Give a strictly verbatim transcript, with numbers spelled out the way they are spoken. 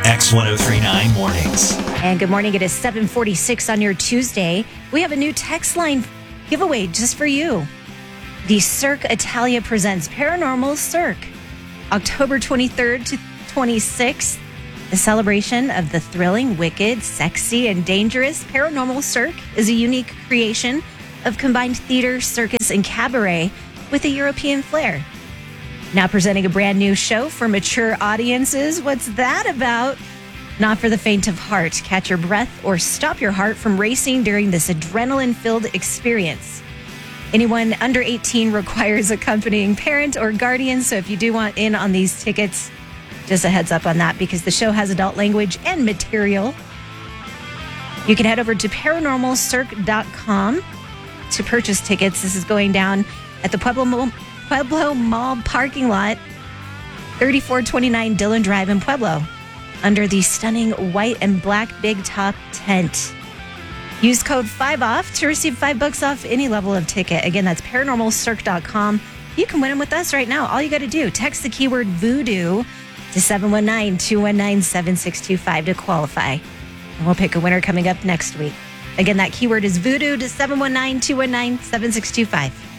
X ten thirty-nine Mornings. And good morning. It is seven forty-six on your Tuesday. We have a new text line giveaway just for you. The Cirque Italia presents Paranormal Cirque, October twenty-third to twenty-sixth. The celebration of the thrilling, wicked, sexy, and dangerous Paranormal Cirque is a unique creation of combined theater, circus, and cabaret with a European flair. Now presenting a brand new show for mature audiences. What's that about? Not for the faint of heart. Catch your breath or stop your heart from racing during this adrenaline-filled experience. Anyone under eighteen requires accompanying parent or guardian, so if you do want in on these tickets, just a heads up on that, because the show has adult language and material. You can head over to paranormal cirque dot com to purchase tickets. This is going down at the Pueblo Mall, Pueblo Mall parking lot, thirty-four twenty-nine Dillon Drive in Pueblo, under the stunning white and black big top tent. Use code five off to receive five bucks off any level of ticket. Again, that's paranormal cirque dot com. You can win them with us right now. All you got to do, text the keyword voodoo to seven one nine, two one nine, seven six two five to qualify. And we'll pick a winner coming up next week. Again, that keyword is voodoo to seven one nine, two one nine, seven six two five.